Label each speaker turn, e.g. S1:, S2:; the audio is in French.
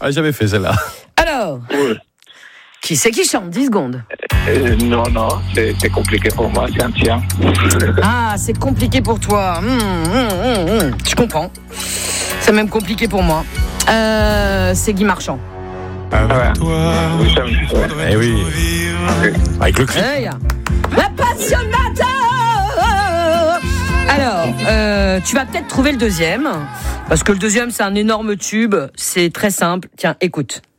S1: Ah, jamais fait celle-là.
S2: Alors,
S3: Oui.
S2: qui c'est qui chante 10 secondes.
S3: Non, c'est compliqué pour moi, c'est un tien.
S2: Ah, c'est compliqué pour toi. Je comprends. C'est même compliqué pour moi. C'est Guy Marchand.
S3: Ouais. Oui, ça me-
S1: Eh oui. Avec le clip.
S2: Hey, la passionnata. Alors, tu vas peut-être trouver le deuxième. Parce que le deuxième, c'est un énorme tube. C'est très simple. Tiens, écoute.